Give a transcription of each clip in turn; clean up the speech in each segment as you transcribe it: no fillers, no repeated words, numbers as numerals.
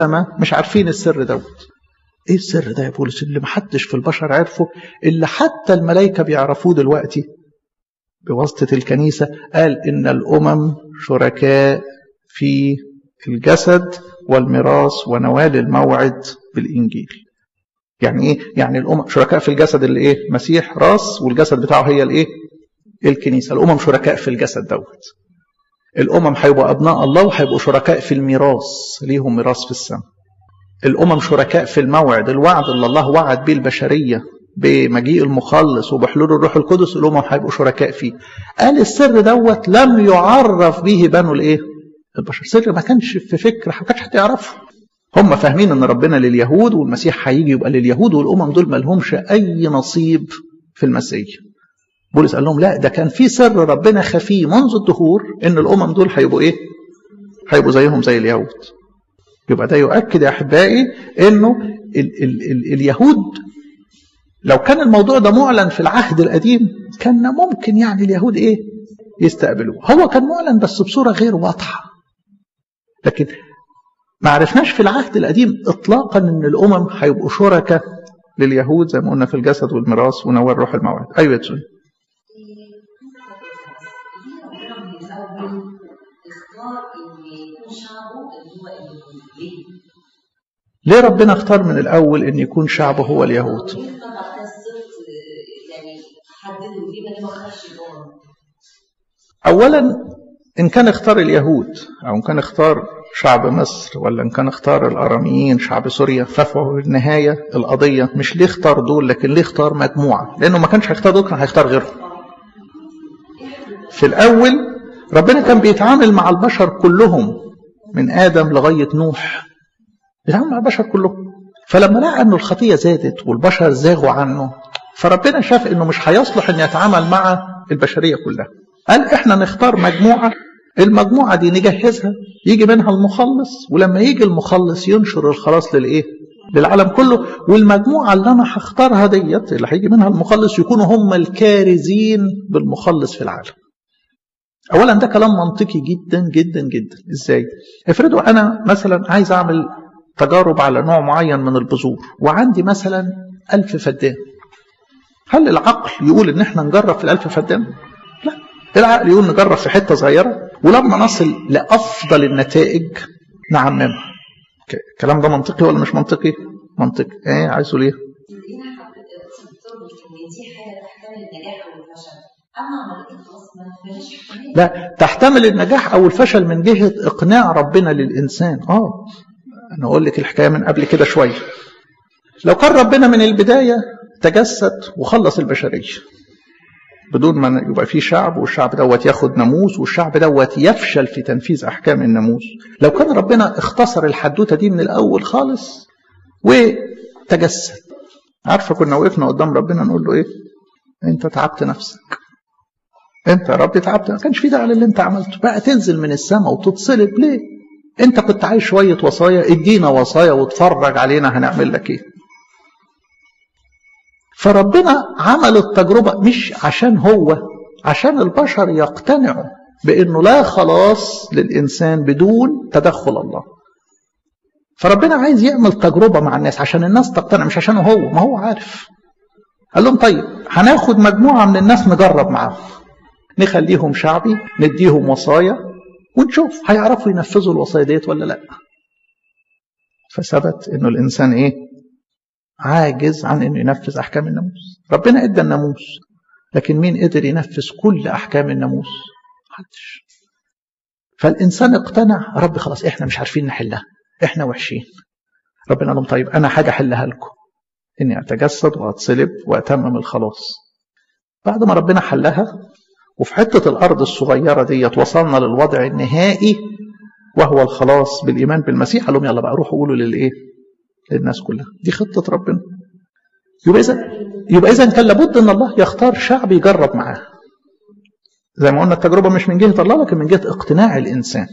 مش عارفين السر دوت. ايه السر ده يا بولس اللي محدش في البشر عرفه، اللي حتى الملائكة بيعرفوه دلوقتي بواسطة الكنيسة؟ قال إن الأمم شركاء في الجسد والميراث ونوال الموعد بالإنجيل. يعني إيه؟ يعني الأمم شركاء في الجسد اللي إيه؟ مسيح راس، والجسد بتاعه هي الإيه؟ الكنيسة. الأمم شركاء في الجسد دوت. الأمم هيبقوا أبناء الله وهيبقوا شركاء في الميراث، ليهم ميراث في السماء. الأمم شركاء في الموعد، الوعد اللي الله وعد به البشرية بمجيء المخلص وبحلول الروح القدس، الأمم هيبقوا شركاء فيه. قال السر دوت لم يعرف به بنو الإيه؟ البشر. سر ما كانش في فكر، ما كانش حد يعرفه. هم فاهمين ان ربنا لليهود والمسيح هيجي يبقى لليهود، والامم دول ما لهمش اي نصيب في المسيح. بولس قال لهم لا، ده كان في سر ربنا خفيه منذ الدهور، ان الامم دول هيبقوا ايه؟ هيبقوا زيهم زي اليهود. يبقى ده يؤكد يا احبائي انه اليهود لو كان الموضوع ده معلن في العهد القديم كان ممكن يعني اليهود ايه؟ يستقبلوه. هو كان معلن بس بصوره غير واضحه. لكن ما عرفناش في العهد القديم اطلاقا ان الامم هيبقوا شركاء لليهود زي ما قلنا في الجسد والميراث ونوال روح الموعد. ايوه تسوي. ليه ربنا اختار من الاول ان يكون شعبه هو اليهود؟ اولا ان كان اختار اليهود او ان كان اختار شعب مصر ولا ان كان اختار الاراميين شعب سوريا، فهو في النهايه القضيه مش ليه اختار دول، لكن ليه اختار مجموعه، لانه ما كانش هيختار دول كان هيختار غيرهم. في الاول ربنا كان بيتعامل مع البشر كلهم من ادم لغايه نوح، بيتعامل مع البشر كلهم. فلما لقى انه الخطيه زادت والبشر زاغوا عنه، فربنا شاف انه مش هيصلح ان يتعامل مع البشريه كلها. قال احنا نختار مجموعه، المجموعة دي نجهزها يجي منها المخلص، ولما يجي المخلص ينشر الخلاص للإيه؟ للعالم كله. والمجموعة اللي أنا هختارها ديت اللي هيجي منها المخلص يكونوا هم الكارزين بالمخلص في العالم. أولا ده كلام منطقي جدا جدا جدا. إزاي؟ افرضوا أنا مثلا عايز أعمل تجارب على نوع معين من البذور وعندي مثلا 1000 فدان. هل العقل يقول إن احنا نجرب في 1000 فدان؟ لا، العقل يقول نجرب في حتة صغيرة ولما نصل لأفضل النتائج نعممها. الكلام ده منطقي ولا مش منطقي؟ منطقي. ايه عايزه ليه؟ لا، تحتمل النجاح او الفشل من جهة اقناع ربنا للانسان. انا اقول لك الحكاية من قبل كده شوية. لو كان ربنا من البداية تجسد وخلص البشرية بدون ما يبقى فيه شعب، والشعب دوت ياخد ناموس، والشعب دوت يفشل في تنفيذ احكام الناموس، لو كان ربنا اختصر الحدوته دي من الاول خالص وتجسد، عارفه كنا وقفنا قدام ربنا نقول له ايه؟ انت تعبت نفسك، انت يا رب تعبت، ما كانش في داعي للي انت عملته. بقى تنزل من السماء وتتصلب ليه؟ انت كنت عايز شويه وصايا، ادينا وصايا واتفرج علينا هنعمل لك ايه. فربنا عمل التجربة مش عشان هو، عشان البشر يقتنعوا بأنه لا خلاص للإنسان بدون تدخل الله. فربنا عايز يعمل تجربة مع الناس عشان الناس تقتنع، مش عشان هو، ما هو عارف. قال لهم طيب هناخد مجموعة من الناس نجرب معاهم، نخليهم شعبي، نديهم وصايا ونشوف هيعرفوا ينفذوا الوصايا ديت ولا لا. فثبت انه الانسان ايه؟ عاجز عن انه ينفذ احكام الناموس. ربنا ادى الناموس، لكن مين قدر ينفذ كل احكام الناموس؟ محدش. فالانسان اقتنع، رب خلاص احنا مش عارفين نحلها، احنا وحشين. ربنا قال لهم طيب انا حاجه احلها لكم، اني اتجسد واتصلب واتمم الخلاص. بعد ما ربنا حلها وفي حته الارض الصغيره ديت وصلنا للوضع النهائي وهو الخلاص بالايمان بالمسيح، قال لهم يلا بقى روحوا قولوا للايه؟ للناس كلها. دي خطه ربنا. يبقى اذا كان لابد ان الله يختار شعب يجرب معاه. زي ما قلنا التجربه مش من جهه الله لكن من جهه اقتناع الانسان.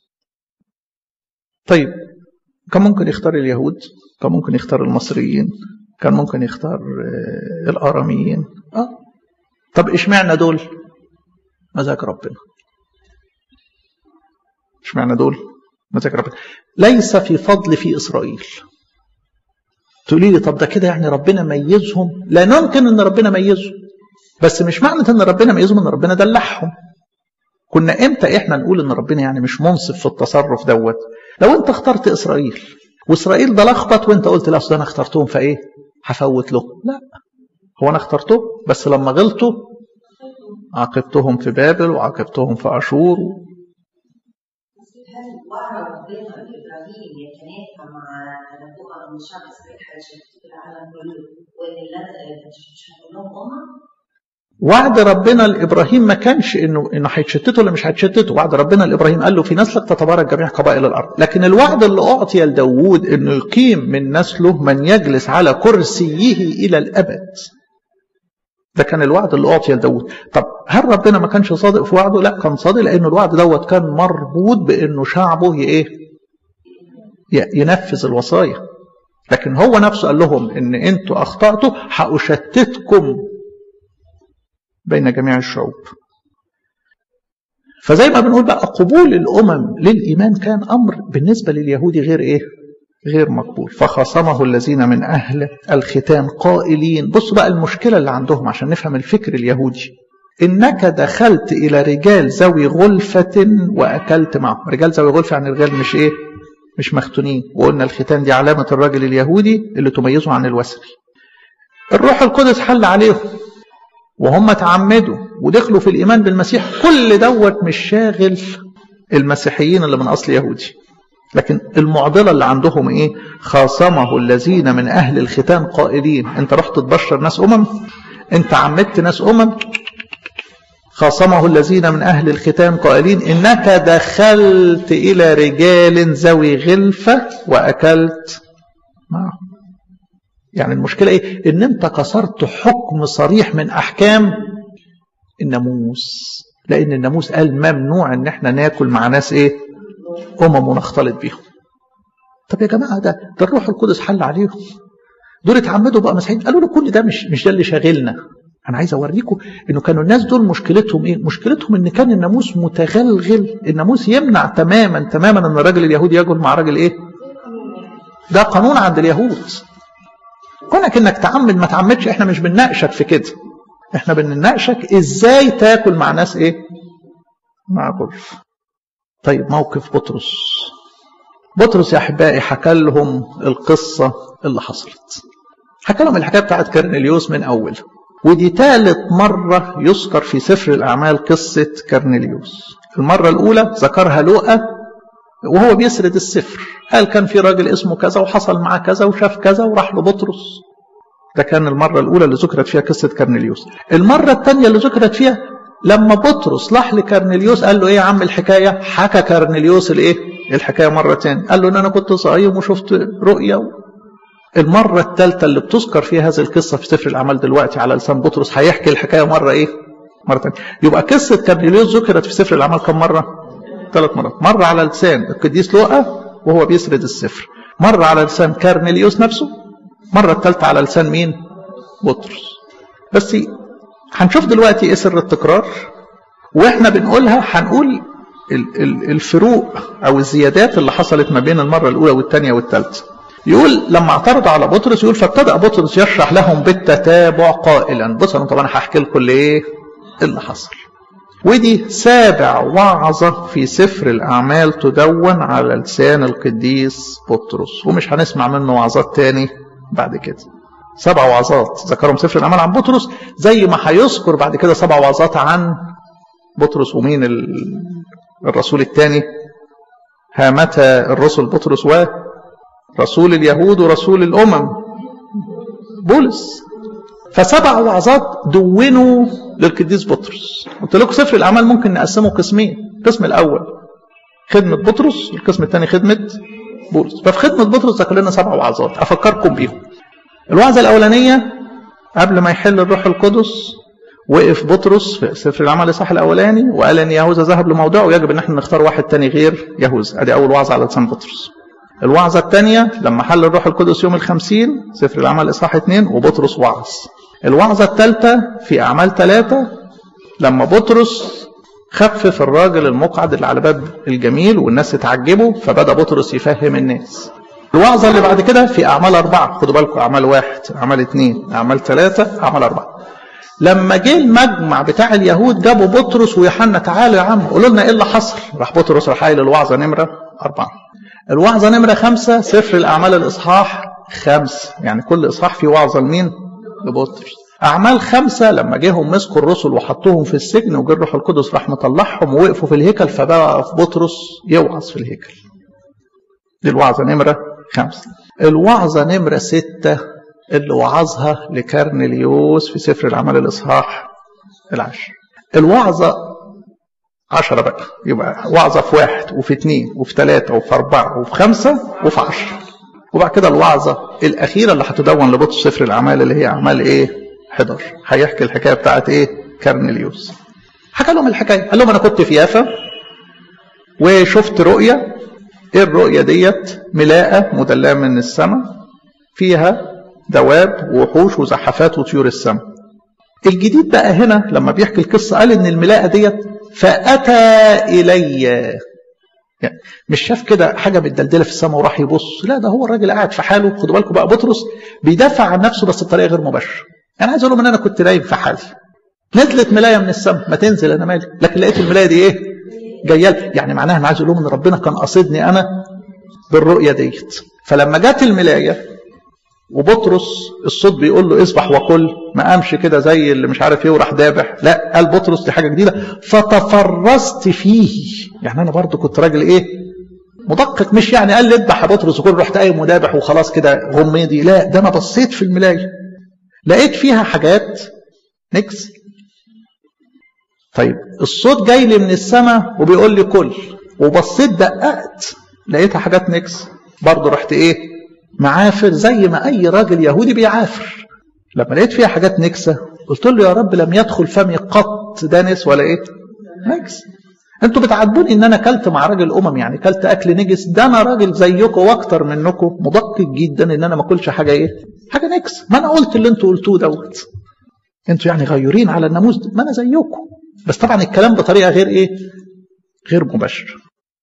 طيب كان ممكن يختار اليهود، كان ممكن يختار المصريين، كان ممكن يختار الاراميين. طب اشمعنى دول؟ مزاج ربنا. اشمعنى دول؟ مزاج ربنا. ليس في فضل في إسرائيل. تقولي لي طب ده كده يعني ربنا ميزهم؟ لا نمكن ان ربنا ميزهم، بس مش معنى ان ربنا ميزهم ان ربنا دلعهم. كنا امتى احنا نقول ان ربنا يعني مش منصف في التصرف دوت؟ لو انت اخترت اسرائيل واسرائيل ده لخبط وانت قلت لا اصل انا اخترتهم فايه هفوت له. لا، هو انا اخترتهم بس لما غلطوا عاقبتهم في بابل وعاقبتهم في اشور. هل وعد ربنا لابراهيم يتنافى مع تنبؤه ان الشعب الاسرائيلي هيشتت العالم كله وان مش هيكون لهم امه؟ وعد ربنا لابراهيم ما كانش انه هيتشتتوا ولا مش هيتشتتوا. وعد ربنا لابراهيم قال له في نسلك تتبارك جميع قبائل الارض. لكن الوعد اللي اعطي لداوود انه يقيم من نسله من يجلس على كرسيه الى الابد، ده كان الوعد اللي اعطي لداوود. طب هل ربنا ما كانش صادق في وعده؟ لا، كان صادق، لانه الوعد دوت كان مربوط بانه شعبه ينفذ الوصايا. لكن هو نفسه قال لهم ان انتوا اخطأتوا هأشتتكم بين جميع الشعوب. فزي ما بنقول بقى قبول الامم للايمان كان امر بالنسبه لليهودي غير مقبول. فخاصمه الذين من اهل الختان قائلين. بصوا بقى المشكله اللي عندهم عشان نفهم الفكر اليهودي. انك دخلت الى رجال ذوي غلفه واكلت معهم. رجال ذوي غلفه يعني رجال مش مختونين، وقلنا الختان دي علامه الراجل اليهودي اللي تميزه عن الوثني. الروح القدس حل عليهم وهم تعمدوا ودخلوا في الإيمان بالمسيح. كل دوت مش شاغل المسيحيين اللي من أصل يهودي. لكن المعضلة اللي عندهم خاصمه الذين من أهل الختان قائلين. أنت رحت تبشر ناس أنت عمدت ناس خاصمه الذين من أهل الختان قائلين إنك دخلت إلى رجال ذوي غلفة وأكلت معهم. يعني المشكلة إن أنت كسرت حكم صريح من أحكام الناموس، لأن الناموس قال ممنوع إن احنا ناكل مع ناس ونختلط بيهم. طب يا جماعة ده الروح القدس حل عليهم، دول اتعمدوا بقى مسيحيين. قالوا له كل ده مش ده اللي شاغلنا. أنا عايز أوريكم إنه كانوا الناس دول مشكلتهم مشكلتهم إن كان الناموس متغلغل. الناموس يمنع تماما إن الراجل اليهودي ياكل مع راجل ده قانون عند اليهود. كونك انك تعمد ما تعمدش احنا مش بنناقشك في كده، احنا بنناقشك ازاي تاكل مع ناس مع غلف. طيب موقف بطرس يا احبائي حكى لهم القصه اللي حصلت. حكى لهم الحكايه بتاعت كرنيليوس من اول، ودي ثالث مره يذكر في سفر الاعمال قصه كرنيليوس. المره الاولى ذكرها لوقا وهو بيسرد السفر، قال كان في راجل اسمه كذا وحصل معاه كذا وشاف كذا وراح لبطرس. ده كان المرة الأولى اللي ذكرت فيها قصة كرنيليوس. المرة الثانية اللي ذكرت فيها لما بطرس راح لكرنيليوس قال له يا عم الحكاية. حكى كرنيليوس الحكاية مرة تاني، قال له ان انا كنت صايم وشفت رؤية. المرة الثالثة اللي بتذكر فيها هذه القصة في سفر الأعمال دلوقتي على لسان بطرس هيحكي الحكاية مرة تانية. يبقى قصة كرنيليوس ذكرت في سفر الأعمال كم مرة؟ 3 مرات. مرة على لسان القديس لوقا وهو بيسرد السفر، مرة على لسان كرنيليوس نفسه، مرة الثالثة على لسان مين؟ بطرس. بس هنشوف دلوقتي ايه سر التكرار، واحنا بنقولها هنقول الفروق او الزيادات اللي حصلت ما بين المرة الاولى والثانية والثالثة. يقول لما اعترضوا على بطرس يقول فابتدأ بطرس يشرح لهم بالتتابع قائلا. بصوا طبعا هحكي لكم اللي حصل. ودي 7 وعظة في سفر الأعمال تدون على لسان القديس بطرس، ومش هنسمع منه وعظات تاني بعد كده. 7 وعظات ذكرهم سفر الأعمال عن بطرس، زي ما هيذكر بعد كده 7 وعظات عن بطرس. ومين الرسول الثاني؟ هامتا الرسل بطرس ورسول اليهود ورسول الأمم بولس. ف7 وعظات دونوا للقديس بطرس. قلت لكم سفر الأعمال ممكن نقسمه قسمين، القسم الأول خدمة بطرس والقسم الثاني خدمة بولس. ففي خدمة بطرس ذكر لنا 7 وعظات أفكركم بيهم. الوعظة الأولانية قبل ما يحل الروح القدس وقف بطرس في سفر الأعمال الإصحاح الأولاني وقال إن يهوذا ذهب لموضعه ويجب إن احنا نختار واحد تاني غير يهوذا. أدي أول وعظة على لسان بطرس. الوعظة الثانية لما حل الروح القدس يوم 50 سفر الأعمال الإصحاح 2 وبطرس وعظ. الوعظة الثالثة في أعمال 3 لما بطرس خفف الراجل المقعد اللي على باب الجميل والناس اتعجبوا، فبدأ بطرس يفهم الناس. الوعظة اللي بعد كده في أعمال 4، خدوا بالكم، أعمال 1، أعمال 2، أعمال 3، أعمال 4. لما جه المجمع بتاع اليهود جابوا بطرس ويوحنا، تعالوا يا عم قولوا لنا ايه اللي حصل. راح بطرس راح قايل الوعظة نمرة 4. الوعظة نمرة 5 سفر الأعمال الإصحاح 5، يعني كل إصحاح فيه وعظة لمين؟ لبطرس. أعمال 5 لما جيهم مسكوا الرسل وحطوهم في السجن وجه الروح القدس راح مطلعهم ووقفوا في الهيكل، فبقى في بطرس يوعظ في الهيكل. دي الوعظة نمرة 5. الوعظة نمرة 6 اللي وعظها لكرنليوس في سفر الأعمال الإصحاح 10. الوعظة 10 بقى، يبقى وعظة في 1 وفي 2 وفي 3 وفي 4 وفي 5 وفي 10. وبعد كده الوعظة الأخيرة اللي هتدون لبطرس سفر الأعمال اللي هي أعمال إيه؟ 11. هيحكي الحكاية بتاعت إيه؟ كرنليوس. حكى لهم الحكاية، قال لهم أنا كنت في يافا وشفت رؤية. إيه الرؤية ديت؟ ملاءة مدلعة من السماء فيها دواب ووحوش وزحفات وطيور السماء. الجديد بقى هنا لما بيحكي القصة قال إن الملاءة ديت فأتى إلي، يعني مش شاف كده حاجة متدلدلة في السماء وراح يبص، لا ده هو الراجل قاعد في حاله. خدوا بالكم بقى بطرس بيدافع عن نفسه بس بطريقة غير مباشرة. أنا عايز أقول لهم إن أنا كنت نايم في حالي، نزلت ملاية من السماء، ما تنزل أنا مالي، لكن لقيت الملاية دي إيه؟ جاية، يعني معناها أنا عايز أقول لهم إن ربنا كان قاصدني أنا بالرؤية ديت. فلما جت الملاية وبطرس الصوت بيقول له اصبح وكل، ما قامش كده زي اللي مش عارف ايه وراح دابح، لا قال بطرس دي حاجه جديده فتفرست فيه. يعني انا برضو كنت راجل ايه؟ مدقق، مش يعني قال لي اذبح يا بطرس وكل رحت قايم ودابح وخلاص كده غميضي، لا ده انا بصيت في الملايه لقيت فيها حاجات نكس. طيب الصوت جاي لي من السماء وبيقول لي كل، وبصيت دققت لقيتها حاجات نكس، برضو رحت ايه؟ معافر زي ما أي راجل يهودي بيعافر. لما لقيت فيها حاجات نكسة قلت له يا رب لم يدخل فمي قط دانس ولا إيه؟ نكس. أنتوا بتعاتبوني إن أنا كلت مع راجل يعني كلت أكل نجس، ده أنا راجل زيكم وأكتر منكم مدقق جدا إن أنا ما أكلش حاجة إيه؟ حاجة نكس. ما أنا قلت اللي أنتوا قلتوه دوت. أنتوا يعني غيورين على الناموس، ما أنا زيكم، بس طبعا الكلام بطريقة غير إيه؟ غير مباشر.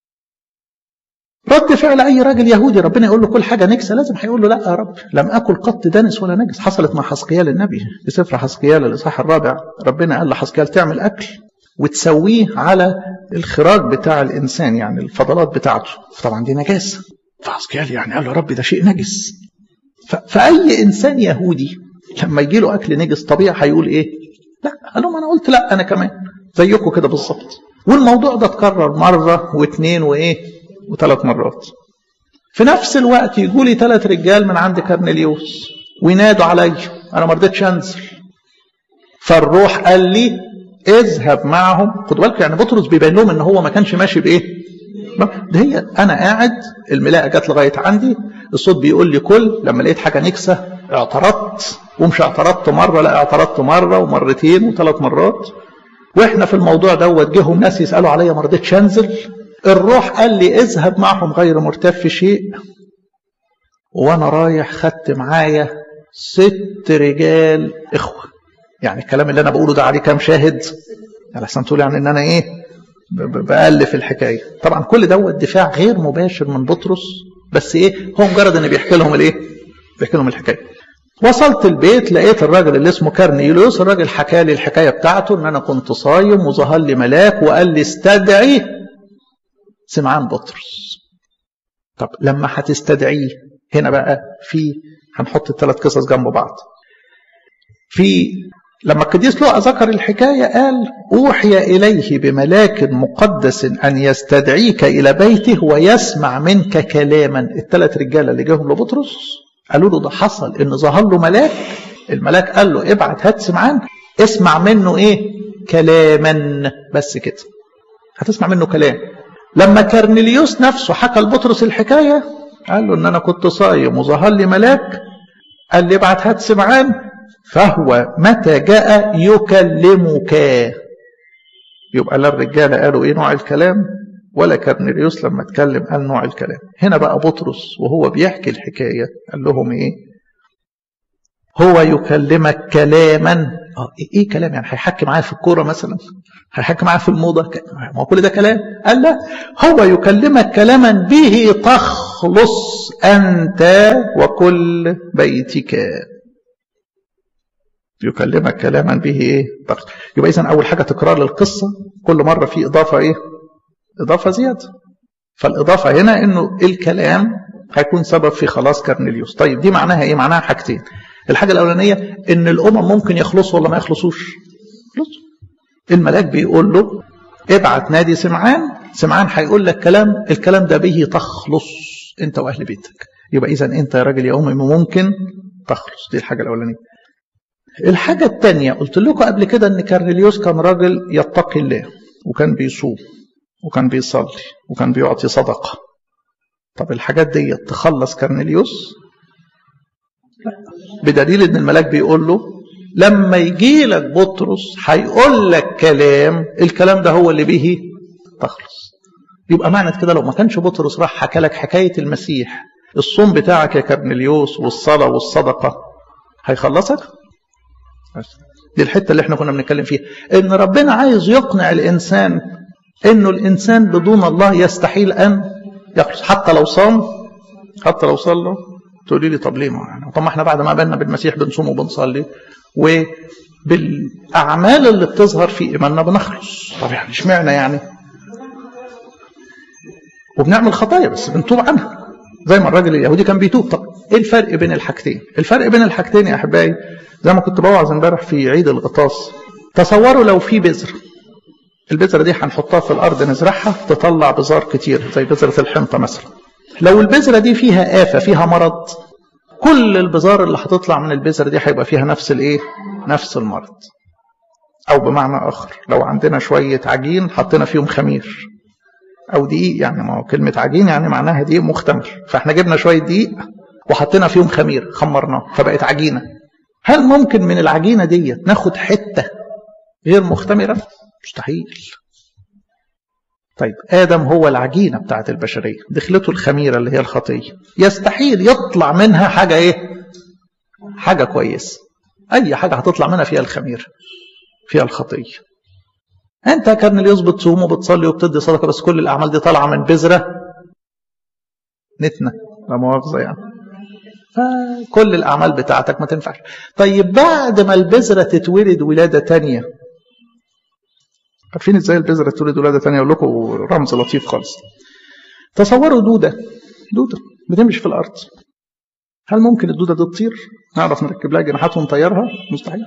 رد فعل أي راجل يهودي ربنا يقول له كل حاجة نكسة لازم هيقول له لا يا رب لم أكل قط دنس ولا نجس. حصلت مع حسقيال النبي في سفر حسقيال الإصحاح 4، ربنا قال لحسقيال تعمل أكل وتسويه على الخراج بتاع الإنسان، يعني الفضلات بتاعته، طبعا دي نجاسة. فحسقيال يعني قال له رب ده شيء نجس. فأي إنسان يهودي لما يجي له أكل نجس طبيعي هيقول إيه؟ لا. قال لهم أنا قلت لا أنا كمان زيكم كده بالظبط. والموضوع ده اتكرر مرة واثنين وإيه و3 مرات. في نفس الوقت يجوا لي 3 رجال من عند كرنليوس وينادوا علي، انا ما رضيتش انزل. فالروح قال لي اذهب معهم. خدوا بالكم يعني بطرس بيبين لهم ان هو ما كانش ماشي بايه؟ ده هي انا قاعد الملاءه جت لغايه عندي، الصوت بيقول لي كل، لما لقيت حاجه نكسه اعترضت، ومش اعترضت مره، لا اعترضت مره ومرتين و3 مرات. واحنا في الموضوع دوت جيهم ناس يسالوا عليا ما رضيتش انزل. الروح قال لي اذهب معهم غير مرتاب في شيء. وانا رايح خدت معايا 6 رجال اخوه. يعني الكلام اللي انا بقوله ده عليه كام شاهد؟ على حسن تقول يعني ان انا ايه بألف الحكايه. طبعا كل دوت دفاع غير مباشر من بطرس، بس ايه هو مجرد ان بيحكي لهم الايه؟ بيحكي لهم الحكايه. وصلت البيت لقيت الراجل اللي اسمه كرنيليوس، الراجل حكى لي الحكايه بتاعته ان انا كنت صايم وظهر لي ملاك وقال لي استدعي سمعان بطرس. طب لما هتستدعيه هنا بقى هنحط ال3 قصص جنب بعض. لما القديس لوقا ذكر الحكاية قال أوحي إليه بملاك مقدس أن يستدعيك إلى بيته ويسمع منك كلاما. ال3 رجالة اللي جاهم لبطرس قالوا له ده حصل إن ظهر له ملاك، الملاك قال له ابعت هات سمعان اسمع منه إيه؟ كلاما، بس كده هتسمع منه كلام. لما كرنليوس نفسه حكى لبطرس الحكاية قال له ان انا كنت صايم وظهر لي ملاك قال لي ابعت هات سمعان فهو متى جاء يكلمك. يبقى لا الرجاله قالوا ايه نوع الكلام ولا كرنليوس لما اتكلم قال نوع الكلام. هنا بقى بطرس وهو بيحكي الحكايه قال لهم ايه؟ هو يكلمك كلاما، ايه كلام يعني؟ هيحكي معايا في الكوره مثلا؟ هيحكي معايا في الموضه؟ ما هو كل ده كلام. قال لا، هو يكلمك كلاما به تخلص انت وكل بيتك. يكلمك كلاما به ايه؟ تخلص. يبقى اذا اول حاجه تكرار للقصه، كل مره في اضافه ايه؟ اضافه زياده. فالاضافه هنا انه الكلام هيكون سبب في خلاص كرنيليوس. طيب دي معناها ايه؟ معناها حاجتين. الحاجه الاولانيه ان الامم ممكن يخلصوا ولا ما يخلصوش. الملاك بيقول له ابعت نادي سمعان، سمعان هيقول لك كلام، الكلام ده به تخلص انت واهل بيتك. يبقى اذا انت يا راجل يا امي ممكن تخلص. دي الحاجه الاولانيه. الحاجه الثانيه، قلت لكم قبل كده ان كرنيليوس كان راجل يتقي الله، وكان بيصوم وكان بيصلي وكان بيعطي صدقه. طب الحاجات دي تخلص كرنيليوس؟ بدليل ان الملاك بيقول له لما يجي لك بطرس هيقول لك كلام، الكلام ده هو اللي به تخلص. يبقى معنى كده لو ما كانش بطرس راح حكى لك حكايه المسيح، الصوم بتاعك يا كرنيليوس والصلاه والصدقه هيخلصك؟ دي الحته اللي احنا كنا بنتكلم فيها، ان ربنا عايز يقنع الانسان انه الانسان بدون الله يستحيل ان يخلص. حتى لو صام، حتى لو صلى. تقولي لي طب ليه؟ طب ما احنا بعد ما قابلنا بالمسيح بنصوم وبنصلي وبالاعمال اللي بتظهر في ايماننا بنخلص. طب يعني اشمعنى يعني؟ وبنعمل خطايا بس بنتوب عنها زي ما الراجل اليهودي كان بيتوب. طب ايه الفرق بين الحاجتين؟ الفرق بين الحاجتين يا احبائي زي ما كنت بوعظ امبارح في عيد الغطاس. تصوروا لو في بذره، البذره دي هنحطها في الارض نزرعها تطلع بذار كتير زي بذره الحنطه مثلا. لو البذره دي فيها آفة، فيها مرض، كل البذار اللي هتطلع من البذره دي هيبقى فيها نفس الايه؟ نفس المرض. او بمعنى اخر، لو عندنا شويه عجين حطينا فيهم خمير او دقيق، يعني ما هو كلمه عجين يعني معناها دقيق مختمر، فاحنا جبنا شويه دقيق وحطينا فيهم خمير خمرناه فبقت عجينه. هل ممكن من العجينه دي ناخد حته غير مختمره؟ مستحيل. طيب آدم هو العجينة بتاعت البشرية، دخلته الخميرة اللي هي الخطية، يستحيل يطلع منها حاجة ايه؟ حاجة كويس. أي حاجة هتطلع منها فيها الخميرة، فيها الخطية. أنت يا كرنيليوس بتصوم وبتصلي وبتدي صدقة، بس كل الأعمال دي طالعة من بذرة نتنة، لا مؤاخذة يعني. فكل الأعمال بتاعتك ما تنفعش. طيب بعد ما البذرة تتولد ولادة تانية، عارفين ازاي البذرة تولد ولادة تانية؟ اقول لكم رمز لطيف خالص. تصوروا دودة بتمشي في الارض. هل ممكن الدودة دي تطير؟ نعرف نركب لها جناحات ونطيرها؟ مستحيل.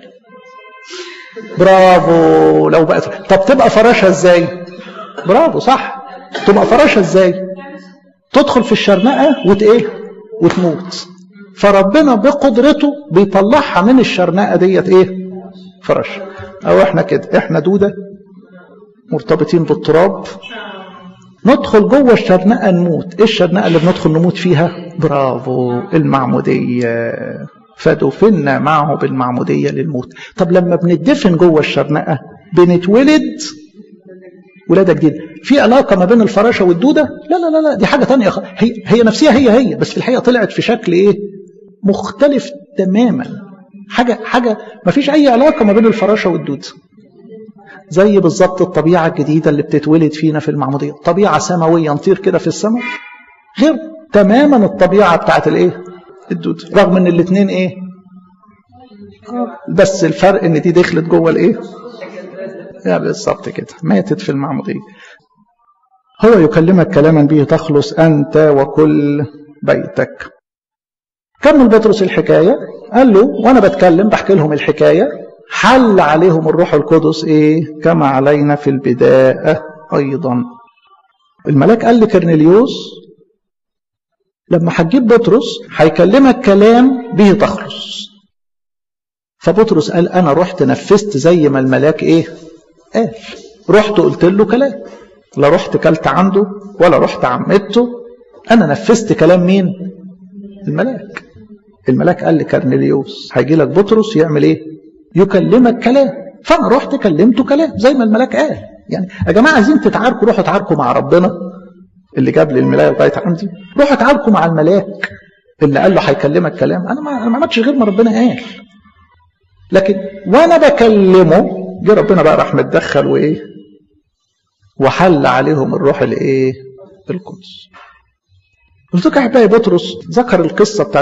برافو. لو بقت، طب تبقى فراشة ازاي؟ برافو صح. تبقى فراشة ازاي؟ تدخل في الشرنقة وتموت. فربنا بقدرته بيطلعها من الشرنقة ديت ايه؟ فراشة. او احنا كده، احنا دودة مرتبطين بالتراب، ندخل جوه الشرنقة نموت. ايه الشرنقة اللي بندخل نموت فيها؟ برافو، المعمودية. فدفنا معه بالمعمودية للموت. طب لما بندفن جوه الشرنقة بنتولد ولادة جديدة. في علاقة ما بين الفراشة والدودة؟ لا لا لا لا، دي حاجة تانية. هي نفسها هي بس في الحقيقة طلعت في شكل ايه؟ مختلف تماما. حاجة ما فيش اي علاقة ما بين الفراشة والدودة. زي بالظبط الطبيعة الجديدة اللي بتتولد فينا في المعمودية، طبيعة سماوية نطير كده في السماء، غير تماما الطبيعة بتاعت الايه؟ الدود. رغم ان الاثنين ايه؟ بس الفرق ان دي دخلت جوه الايه؟ يعني بالظبط كده، ماتت في المعمودية. هو يكلمك كلاما به تخلص انت وكل بيتك. كمل بطرس الحكاية، قال له وانا بتكلم بحكي لهم الحكاية حل عليهم الروح القدس ايه؟ كما علينا في البداية ايضا. الملاك قال لكرنيليوس لما هتجيب بطرس هيكلمك كلام به تخلص. فبطرس قال انا رحت نفذت زي ما الملاك ايه؟ قال. رحت قلت له كلام، لا رحت كلت عنده ولا رحت عمدته، انا نفذت كلام مين؟ الملاك. الملاك قال لكرنيليوس هيجي لك بطرس يعمل ايه؟ يكلمك كلام. فانا رحت كلمته كلام زي ما الملاك قال. يعني يا جماعه عايزين تتعاركوا، روحوا اتعاركوا مع ربنا اللي جاب لي الملاك لغايه عندي، روحوا اتعاركوا مع الملاك اللي قال له هيكلمك كلام. انا ما عملتش غير ما ربنا قال. لكن وانا بكلمه جه ربنا بقى راح متدخل وايه وحل عليهم الروح الايه القدس. قلت لك يا احبائي بطرس ذكر القصه بتاعت